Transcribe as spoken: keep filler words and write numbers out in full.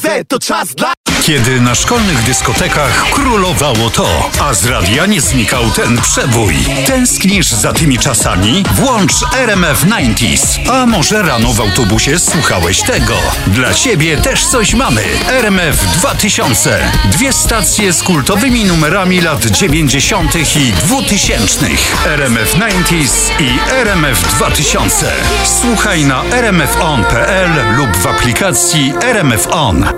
Z to czas dla... Kiedy na szkolnych dyskotekach królowało to, a z radia nie znikał ten przebój. Tęsknisz za tymi czasami? Włącz R M F dziewięćdziesiąt. A może rano w autobusie słuchałeś tego? Dla ciebie też coś mamy. R M F dwa tysiące. Dwie stacje z kultowymi numerami lat dziewięćdziesiątych i dwutysięcznych. R M F dziewięćdziesiąt i R M F dwa tysiące. Słuchaj na r m f on kropka p l lub w aplikacji R M F On.